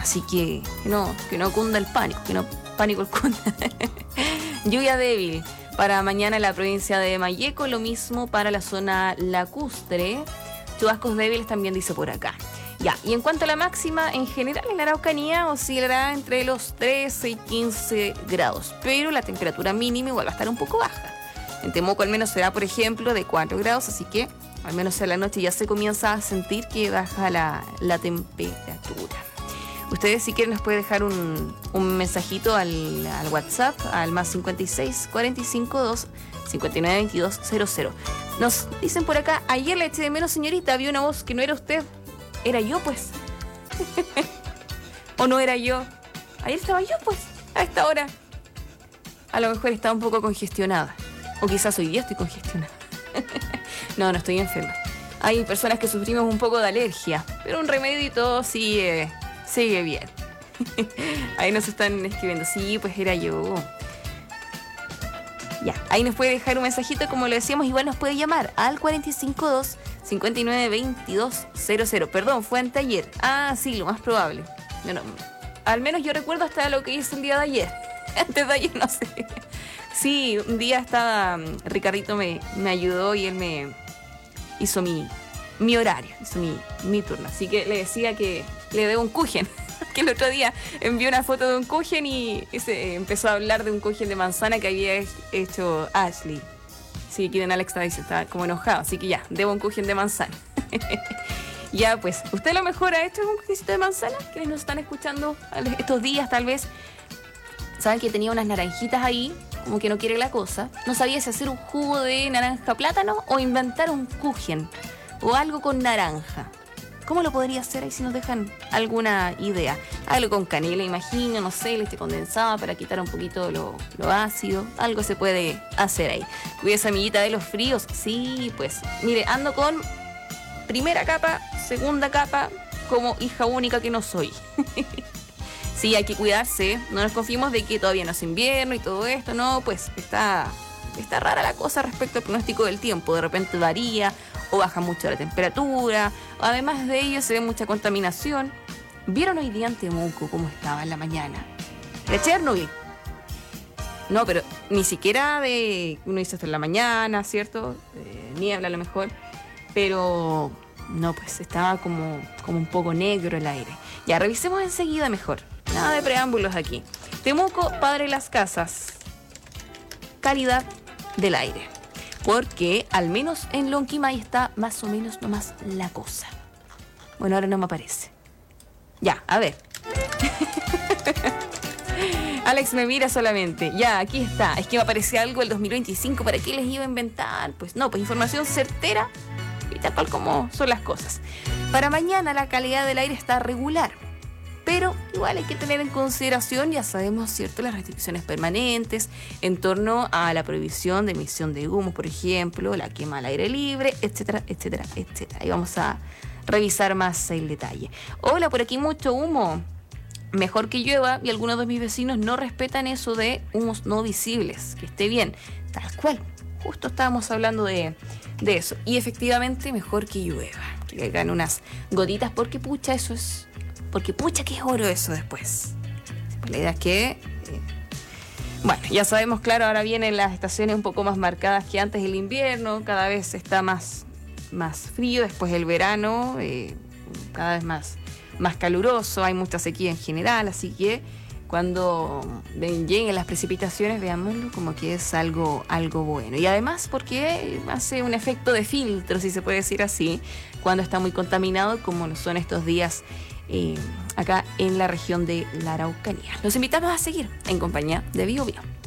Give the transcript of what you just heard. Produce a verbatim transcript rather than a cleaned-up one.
Así que, que no, que no cunda el pánico, que no pánico el cunda. Lluvia débil para mañana en la provincia de Malleco, lo mismo para la zona lacustre. Chubascos débiles también dice por acá. Ya, y en cuanto a la máxima, en general en la Araucanía oscilará entre los trece y quince grados, pero la temperatura mínima igual va a estar un poco baja. En Temuco al menos será, por ejemplo, de cuatro grados, así que al menos en la noche ya se comienza a sentir que baja la, la temperatura. Ustedes si quieren nos pueden dejar un, un mensajito al, al WhatsApp, al más cincuenta y seis, cuarenta y cinco, dos, cincuenta y nueve, veintidós, cero cero. Nos dicen por acá, ayer le eché de menos, señorita, había una voz que no era usted. Era yo, pues. ¿O no era yo? Ayer estaba yo, pues, a esta hora. A lo mejor estaba un poco congestionada. O quizás hoy día estoy congestionada. No, no estoy enferma. Hay personas que sufrimos un poco de alergia, pero un remedio y todo sigue, sigue bien. Ahí nos están escribiendo. Sí, pues era yo. Ya, ahí nos puede dejar un mensajito, como lo decíamos, igual nos puede llamar al cuarenta y cinco, dos, cincuenta y nueve, veintidós, cero cero. Perdón, fue anteayer. Ah, sí, lo más probable. No, no, al menos yo recuerdo hasta lo que hice el día de ayer. Antes de ayer no sé. Sí, un día estaba, Ricardito me, me ayudó y él me hizo mi, mi horario, hizo mi, mi turno. Así que le decía que le debo un kuchen. Que el otro día envió una foto de un kuchen y, y se empezó a hablar de un kuchen de manzana que había hecho Ashley. Sí, quieren Alex dice, está como enojado, así que ya, debo un kuchen de manzana. Ya, pues, ¿usted a lo mejor ha hecho un kuchencito de manzana? ¿Quienes nos están escuchando estos días tal vez? Saben que tenía unas naranjitas ahí, como que no quiere la cosa. No sabía si hacer un jugo de naranja plátano o inventar un kuchen o algo con naranja. ¿Cómo lo podría hacer ahí si nos dejan alguna idea? Algo con canela, imagino, no sé, leche condensada para quitar un poquito lo, lo ácido. Algo se puede hacer ahí. Cuídese, amiguita, de los fríos. Sí, pues, mire, ando con primera capa, segunda capa, como hija única que no soy. Sí, hay que cuidarse. No nos confiemos de que todavía no es invierno y todo esto. No, pues está, está rara la cosa respecto al pronóstico del tiempo. De repente varía o baja mucho la temperatura. Además de ello, se ve mucha contaminación. ¿Vieron hoy día en Temuco cómo estaba en la mañana? De Chernobyl. No, pero ni siquiera de... Uno dice hasta en la mañana, ¿cierto? Eh, niebla a lo mejor. Pero no, pues estaba como, como un poco negro el aire. Ya, revisemos enseguida mejor. Nada de preámbulos aquí. Temuco, Padre Las Casas. Calidad del aire. Porque al menos en Lonquimay está más o menos nomás la cosa. Bueno, ahora no me aparece. Ya, a ver. Alex me mira solamente. Ya, aquí está. Es que me aparece algo el dos mil veinticinco. ¿Para qué les iba a inventar? Pues no, pues información certera y tal cual como son las cosas. Para mañana la calidad del aire está regular. Pero igual hay que tener en consideración, ya sabemos, ¿cierto?, las restricciones permanentes en torno a la prohibición de emisión de humo, por ejemplo, la quema al aire libre, etcétera, etcétera, etcétera. Ahí vamos a revisar más el detalle. Hola, por aquí mucho humo. Mejor que llueva, y algunos de mis vecinos no respetan eso de humos no visibles. Que esté bien, tal cual. Justo estábamos hablando de, de eso. Y efectivamente, mejor que llueva. Que caigan unas gotitas, porque pucha, eso es... Porque pucha que es oro eso después. La idea es que... Eh, bueno, ya sabemos, claro, ahora vienen las estaciones un poco más marcadas que antes del invierno. Cada vez está más, más frío. Después el verano, eh, cada vez más, más caluroso. Hay mucha sequía en general. Así que cuando lleguen las precipitaciones, veámoslo como que es algo, algo bueno. Y además porque hace un efecto de filtro, si se puede decir así, cuando está muy contaminado, como lo son estos días Eh, acá en la región de la Araucanía. Los invitamos a seguir en compañía de Bio Bio.